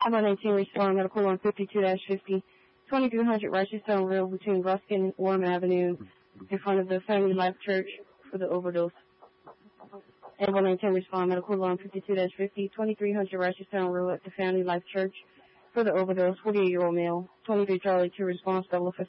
About 19 respond medical on 52-50, 2300 Rochester Road between Ruskin and Orm Avenue in front of the Family Life Church for the overdose. About 19 respond medical on 52-50, 2300 Rochester Road at the Family Life Church for the overdose. 48-year-old male. 23 Charlie 2 response double for